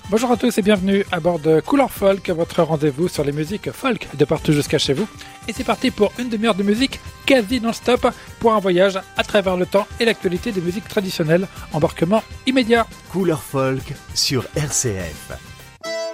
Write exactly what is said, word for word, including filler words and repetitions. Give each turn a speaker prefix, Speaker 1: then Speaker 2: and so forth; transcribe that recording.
Speaker 1: Bonjour à tous et bienvenue à bord de Couleur Folk, votre rendez-vous sur les musiques folk de partout jusqu'à chez vous. Et c'est parti pour une demi-heure de musique quasi non-stop pour un voyage à travers le temps et l'actualité des musiques traditionnelles. Embarquement immédiat.
Speaker 2: Couleur Folk sur R C F.